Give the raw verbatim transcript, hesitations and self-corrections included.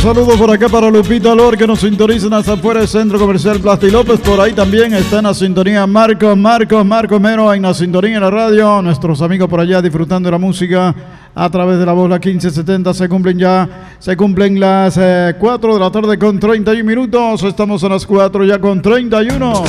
saludos por acá para Lupita Lor, que nos sintonizan hasta afuera del Centro Comercial Plasti López. Por ahí también está en la sintonía Marcos, Marcos, Marcos Mero en la sintonía en la radio. Nuestros amigos por allá disfrutando de la música a través de la voz, la quince setenta. Se cumplen ya, se cumplen las eh, cuatro de la tarde con treinta y un minutos. Estamos a las cuatro ya con treinta y uno.